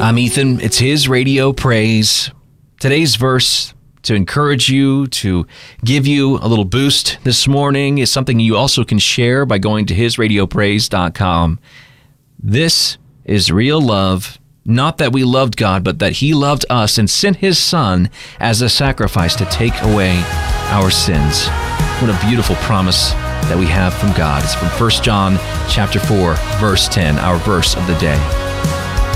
I'm Ethan. It's His Radio Praise. Today's verse to encourage you, to give you a little boost this morning is something you also can share by going to hisradiopraise.com. This is real love, not that we loved God, but that He loved us and sent His Son as a sacrifice to take away our sins. What a beautiful promise that we have from God. It's from 1 John chapter 4, verse 10, our verse of the day.